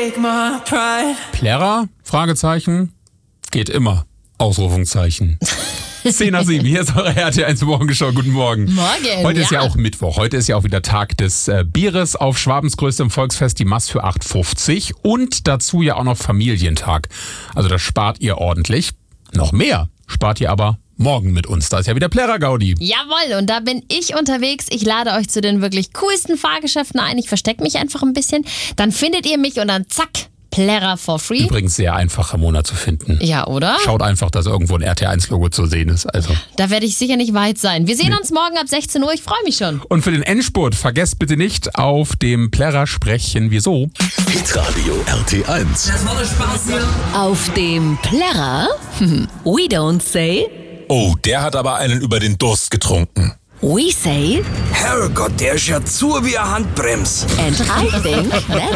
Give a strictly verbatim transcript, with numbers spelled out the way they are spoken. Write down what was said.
take my pride. Plärrer? Fragezeichen. Geht immer. Ausrufungszeichen. zehn nach sieben, hier ist eure R T eins Morgenschau. Guten Morgen. Morgen, Heute ist ja ja. auch Mittwoch. Heute ist ja auch wieder Tag des äh, Bieres auf Schwabens größtem Volksfest, die Mass für acht fünfzig. Und dazu ja auch noch Familientag. Also das spart ihr ordentlich. Noch mehr spart ihr aber morgen mit uns. Da ist ja wieder Plärrer-Gaudi. Jawohl, und da bin ich unterwegs. Ich lade euch zu den wirklich coolsten Fahrgeschäften ein. Ich verstecke mich einfach ein bisschen. Dann findet ihr mich und dann zack, Plärrer for free. Übrigens sehr einfach, Ramona zu finden. Ja, oder? Schaut einfach, dass irgendwo ein R T eins Logo zu sehen ist. Also. Da werde ich sicher nicht weit sein. Wir sehen uns morgen ab sechzehn Uhr. Ich freue mich schon. Und für den Endspurt vergesst bitte nicht, auf dem Plärrer sprechen wir so. Hitradio R T eins. Das war Spaß hier. Auf dem Plärrer? We don't say. Oh, der hat aber einen über den Durst getrunken. We say. Herrgott, der ist ja zu wie eine Handbrems. And I think that's